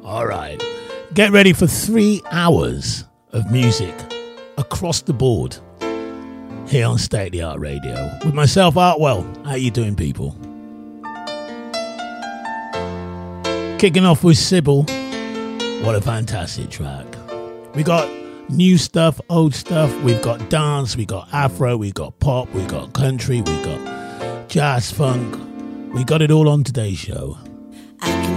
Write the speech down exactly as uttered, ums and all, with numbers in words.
All right. Get ready for three hours of music across the board here on State of the Art Radio with myself, Artwell. How you doing, people? Kicking off with Sybil. What a fantastic track. We got new stuff, old stuff. We've got dance, we got Afro, we got pop, we got country, we got jazz funk. We got it all on today's show. I can